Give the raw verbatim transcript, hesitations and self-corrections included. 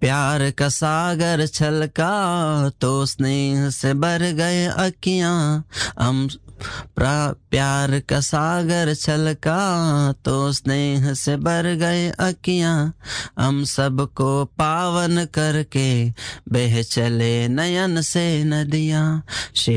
प्यार का सागर छलका तो स्नेह से भर गए अखियां हम प्रा- प्यार का सागर छलका तो स्नेह से भर गए अखियां हम सबको पावन करके बह चले नयन से नदियां।